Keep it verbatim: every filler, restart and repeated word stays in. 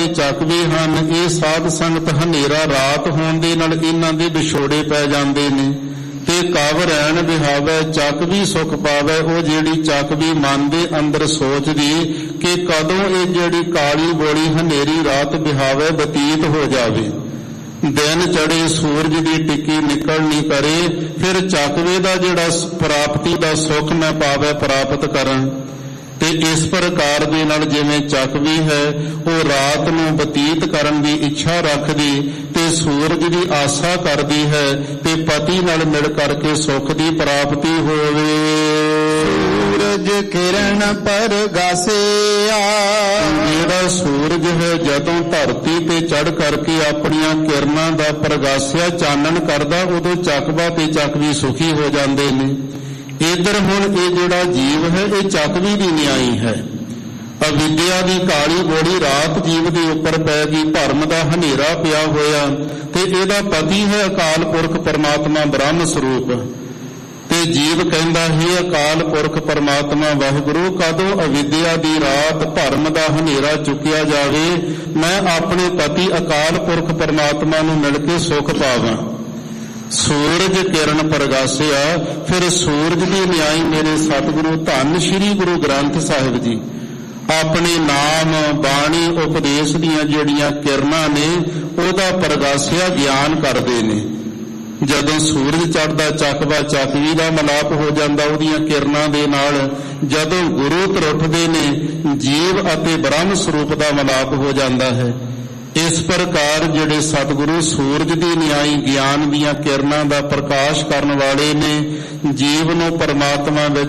ਚੱਕਵੇ ਹਨ, ਇਹ ਸਾਧ ਸੰਗਤ ਹਨੇਰਾ ਰਾਤ ਹੋਣ ਦੇ ਨਾਲ ਇਹਨਾਂ ਦੇ ਵਿਛੋੜੇ ਪੈ ਜਾਂਦੇ ਨੇ। ਤੇ ਕਵ ਰਹਿਣ ਵਿਹਾਵੇ ਚੱਕ ਵੀ ਸੁਖ ਪਾਵੇ, ਉਹ ਜਿਹੜੀ ਚੱਕ ਵੀ ਮਨ ਦੇ ਅੰਦਰ ਸੋਚਦੀ ਕਿ ਕਦੋਂ ਇਹ ਜਿਹੜੀ ਕਾਲੀ ਬੋਲੀ ਹਨੇਰੀ ਰਾਤ ਵਿਹਾਵੇ ਬਤੀਤ ਹੋ ਜਾਵੇ। ਦਿਨ ਚੜੇ ਸੂਰਜ ਦੀ ਟਿੱਕੀ ਨਿਕਲਣੀ ਕਰੇ, ਫਿਰ ਚੱਕਵੇ ਦਾ ਜਿਹੜਾ ਪ੍ਰਾਪਤੀ ਦਾ ਸੁੱਖ ਮੈਂ ਪਾਵੇ ਪ੍ਰਾਪਤ ਕਰਨ। ਤੇ ਇਸ ਪ੍ਰਕਾਰ ਦੇ ਨਾਲ ਜਿਵੇਂ ਚੱਕਵੀ ਹੈ ਉਹ ਰਾਤ ਨੂੰ ਬਤੀਤ ਕਰਨ ਦੀ ਇੱਛਾ ਰੱਖਦੀ ਤੇ ਸੂਰਜ ਦੀ ਆਸਾ ਕਰਦੀ ਹੈ ਤੇ ਪਤੀ ਨਾਲ ਮਿਲ ਕਰਕੇ ਸੁੱਖ ਦੀ ਪ੍ਰਾਪਤੀ ਹੋਵੇ। ਸੂਰਜ ਕਿਰਨ ਪਰਗਾਸਿਆ, ਜਿਹੜਾ ਸੂਰਜ ਹੈ ਜਦੋਂ ਧਰਤੀ ਤੇ ਚੜ ਕਰਕੇ ਆਪਣੀਆਂ ਕਿਰਨਾਂ ਦਾ ਪ੍ਰਗਾਸਿਆ ਚਾਨਣ ਕਰਦਾ, ਉਦੋਂ ਚੱਕਵਾ ਤੇ ਚੱਕਵੀ ਸੁਖੀ ਹੋ ਜਾਂਦੇ ਨੇ। ਇਧਰ ਹੁਣ ਇਹ ਜਿਹੜਾ ਜੀਵ ਹੈ ਇਹ ਚੱਕਵੀ ਦੀ ਨਿਆਈ ਹੈ। ਅਵਿਦਿਆ ਦੀ ਕਾਲੀ ਬੋੜੀ ਰਾਤ ਜੀਵ ਦੇ ਉੱਪਰ ਪੈ ਗਈ, ਭਰਮ ਦਾ ਹਨੇਰਾ ਪਿਆ ਹੋਇਆ, ਤੇ ਇਹਦਾ ਪਤੀ ਹੈ ਅਕਾਲ ਪੁਰਖ ਪਰਮਾਤਮਾ ਬ੍ਰਹਮ ਸਰੂਪ। ਤੇ ਜੀਵ ਕਹਿੰਦਾ ਹੈ ਅਕਾਲ ਪੁਰਖ ਪਰਮਾਤਮਾ ਵਾਹਿਗੁਰੂ, ਕਦੋਂ ਅਵਿਦਿਆ ਦੀ ਰਾਤ ਭਰਮ ਦਾ ਹਨੇਰਾ ਚੁੱਕਿਆ ਜਾਵੇ, ਮੈਂ ਆਪਣੇ ਪਤੀ ਅਕਾਲ ਪੁਰਖ ਪਰਮਾਤਮਾ ਨੂੰ ਮਿਲ ਕੇ ਸੁੱਖ ਪਾਵਾਂ। ਸੂਰਜ ਕਿਰਨ ਪ੍ਰਗਾਸਿਆ, ਫਿਰ ਸੂਰਜ ਦੀ ਨਿਆਈ ਮੇਰੇ ਸਤਿਗੁਰੂ ਧੰਨ ਸ਼੍ਰੀ ਗੁਰੂ ਗ੍ਰੰਥ ਸਾਹਿਬ ਜੀ ਆਪਣੇ ਨਾਮ ਬਾਣੀ ਉਪਦੇਸ਼ ਦੀਆਂ ਜਿਹੜੀਆਂ ਕਿਰਨਾਂ ਨੇ ਉਹਦਾ ਪ੍ਰਗਾਸਿਆ ਗਿਆਨ ਕਰਦੇ ਨੇ। ਜਦੋਂ ਸੂਰਜ ਚੜ੍ਹਦਾ ਚੱਕਵਾ ਚੱਕਵੀ ਦਾ ਮਿਲਾਪ ਹੋ ਜਾਂਦਾ ਉਹਦੀਆਂ ਕਿਰਨਾਂ ਦੇ ਨਾਲ। ਜਦੋਂ ਗੁਰੂ ਤਰੁੱਠਦੇ ਨੇ ਜੀਵ ਅਤੇ ਬ੍ਰਹਮ ਸਰੂਪ ਦਾ ਮਿਲਾਪ ਹੋ ਜਾਂਦਾ ਹੈ। ਇਸ ਪ੍ਰਕਾਰ ਜਿਹੜੇ ਸਤਿਗੁਰੂ ਸੂਰਜ ਦੀ ਨਿਆਈ ਗਿਆਨ ਦੀਆਂ ਕਿਰਨਾਂ ਦਾ ਪ੍ਰਕਾਸ਼ ਕਰਨ ਵਾਲੇ ਨੇ, ਜੀਵ ਨੂੰ ਪਰਮਾਤਮਾ ਵਿੱਚ